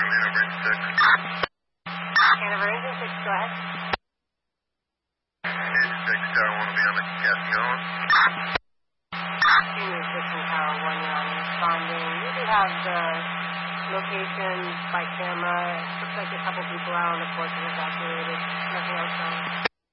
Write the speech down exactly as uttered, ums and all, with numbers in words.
over in six. Hanover Engine six, go ahead. Engine six, Tower one will be on the Cascade. Junior six and Tower one, you're on responding. We do have the location by camera. Looks like a couple people out on the porch and evacuated. Nothing else on.